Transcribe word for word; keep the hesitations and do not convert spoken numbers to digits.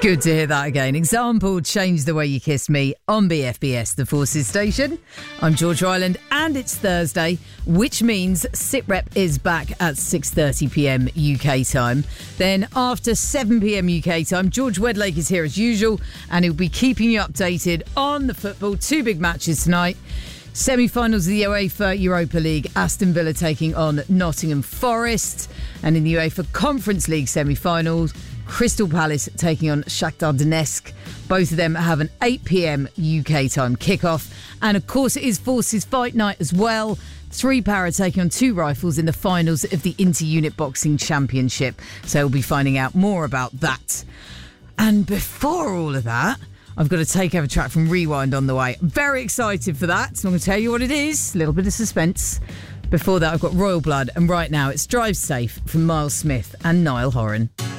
Good to hear that again. Example, Change the Way You Kiss Me on B F B S, the Forces station. I'm George Ryland and it's Thursday, which means SitRep is back at six thirty p.m. U K time. Then after seven p.m. U K time, George Wedlake is here as usual and he'll be keeping you updated on the football. Two big matches tonight. Semi-finals of the UEFA Europa League, Aston Villa taking on Nottingham Forest. And in the UEFA Conference League semi-finals, Crystal Palace taking on Shakhtar Donetsk. Both of them have an eight p.m. U K time kickoff. And of course, it is Forces Fight Night as well. Three Para taking on Two Rifles in the finals of the Inter-Unit Boxing Championship. So we'll be finding out more about that. And before all of that, I've got a takeover track from Rewind on the way. I'm very excited for that. So I'm going to tell you what it is. A little bit of suspense. Before that, I've got Royal Blood. And right now, it's Drive Safe from Miles Smith and Niall Horan.